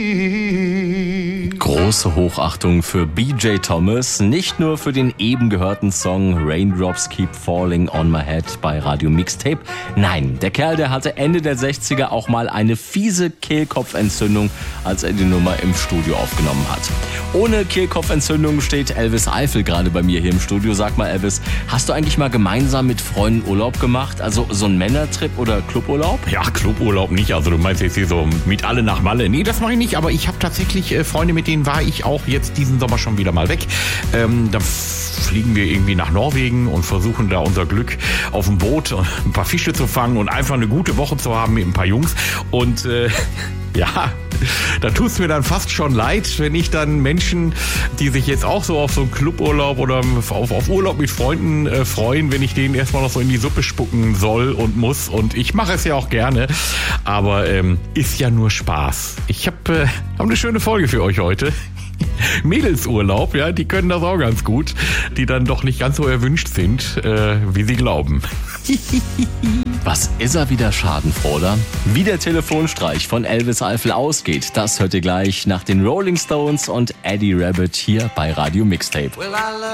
Große Hochachtung für BJ Thomas, nicht nur für den eben gehörten Song Raindrops Keep Falling on My Head bei Radio Mixtape. Nein, der Kerl, der hatte Ende der 60er auch mal eine fiese Kehlkopfentzündung, als er die Nummer im Studio aufgenommen hat. Ohne Kehlkopfentzündung steht Elvis Eifel gerade bei mir hier im Studio. Sag mal, Elvis, hast du eigentlich mal gemeinsam mit Freunden Urlaub gemacht? Also so ein Männertrip oder Cluburlaub? Ja, Cluburlaub nicht. Also du meinst jetzt hier so mit alle nach Malle. Nee, das mache ich nicht. Aber ich habe tatsächlich Freunde, mit denen war ich auch jetzt diesen Sommer schon wieder mal weg. Da fliegen wir irgendwie nach Norwegen und versuchen da unser Glück auf dem Boot und ein paar Fische zu fangen und einfach eine gute Woche zu haben mit ein paar Jungs. Und ja, da tut es mir dann fast schon leid, wenn ich dann Menschen, die sich jetzt auch so auf so einen Cluburlaub oder auf Urlaub mit Freunden freuen, wenn ich denen erstmal noch so in die Suppe spucken soll und muss. Und ich mache es ja auch gerne, aber ist ja nur Spaß. Ich habe eine schöne Folge für euch heute. Mädelsurlaub, ja, die können das auch ganz gut, die dann doch nicht ganz so erwünscht sind, wie sie glauben. Was ist er wieder schadenfroh, oder? Wie der Telefonstreich von Elvis Eifel ausgeht, das hört ihr gleich nach den Rolling Stones und Eddie Rabbitt hier bei Radio Mixtape.